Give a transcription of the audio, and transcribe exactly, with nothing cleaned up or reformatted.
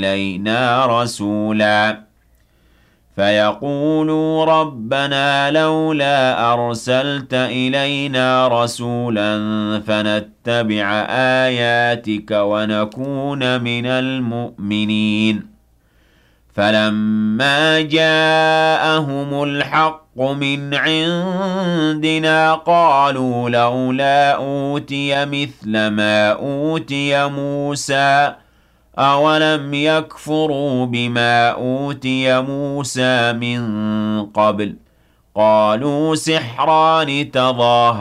إلينا رسولا فيقولوا ربنا لولا أرسلت إلينا رسولا فنتبع آياتك ونكون من المؤمنين فلما جاءهم الحق من عندنا قالوا لولا أوتي مثل ما أوتي موسى أولم يكفروا بما أوتي موسى من قبل قالوا سحران تظاهرا